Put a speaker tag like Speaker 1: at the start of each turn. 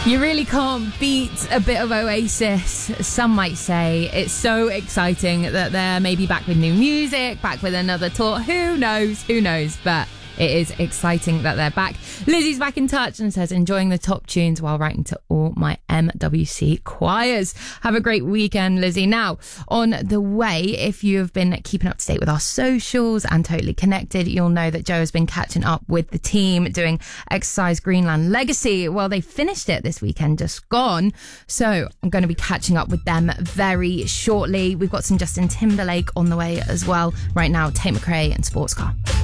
Speaker 1: You really can't beat a bit of Oasis, some might say. It's so exciting that they're maybe back with new music, back with another tour. Who knows? But it is exciting that they're back. Lizzie's back in touch and says, enjoying the top tunes while writing to all my MWC choirs. Have a great weekend, Lizzie. Now, on the way, if you've been keeping up to date with our socials and totally connected, you'll know that Joe has been catching up with the team doing Exercise Greenland Legacy. Well, they finished it this weekend, just gone. So I'm going to be catching up with them very shortly. We've got some Justin Timberlake on the way as well. Right now, Tate McRae and Sports Car.